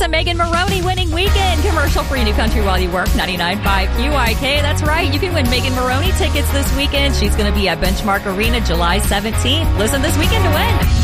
a Megan Maroney winning weekend. Commercial-free New Country while you work, 99.5 QIK. That's right. You can win Megan Maroney tickets this weekend. She's going to be at Benchmark Arena July 17th. Listen this weekend to win.